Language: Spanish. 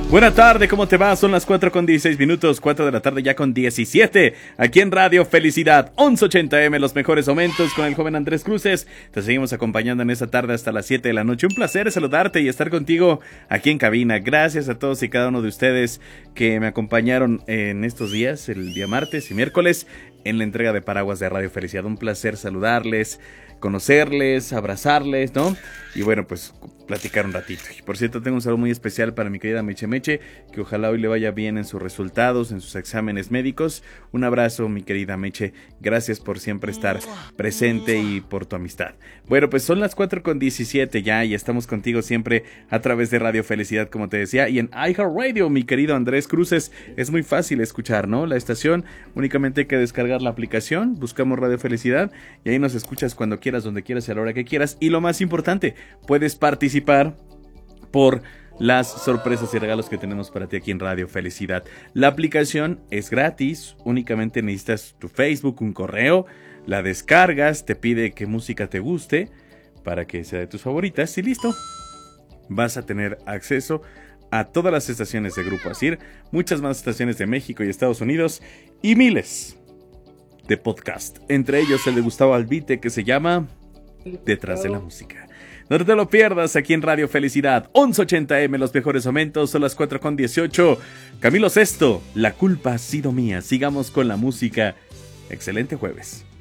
Buena tarde, ¿cómo te va? Son las 4:16, 4 de la tarde ya con 17, aquí en Radio Felicidad, 1180M, los mejores momentos con el joven Andrés Cruces. Te seguimos acompañando en esta tarde hasta las 7 de la noche. Un placer saludarte y estar contigo aquí en cabina. Gracias a todos y cada uno de ustedes que me acompañaron en estos días, el día martes y miércoles, en la entrega de Paraguas de Radio Felicidad. Un placer saludarles, conocerles, abrazarles, ¿no? Y bueno, pues platicar un ratito. Y por cierto, tengo un saludo muy especial para mi querida Meche Meche, que ojalá hoy le vaya bien en sus resultados, en sus exámenes médicos. Un abrazo, mi querida Meche. Gracias por siempre estar presente y por tu amistad. Bueno, pues son las 4:17 ya y estamos contigo siempre a través de Radio Felicidad, como te decía, y en iHeartRadio, mi querido Andrés Cruces. Es muy fácil escuchar, ¿no? La estación, únicamente hay que descargar la aplicación, buscamos Radio Felicidad y ahí nos escuchas cuando quieras, donde quieras y a la hora que quieras. Y lo más importante, puedes participar por las sorpresas y regalos que tenemos para ti aquí en Radio Felicidad. La aplicación es gratis, únicamente necesitas tu Facebook, un correo, la descargas, te pide qué música te guste para que sea de tus favoritas y listo. Vas a tener acceso a todas las estaciones de Grupo Asir, muchas más estaciones de México y Estados Unidos y miles de podcast, entre ellos el de Gustavo Albite que se llama Detrás de la Música. No te lo pierdas aquí en Radio Felicidad, 1180M, los mejores momentos, son las 4:18. Camilo Sesto, La culpa ha sido mía. Sigamos con la música. Excelente jueves.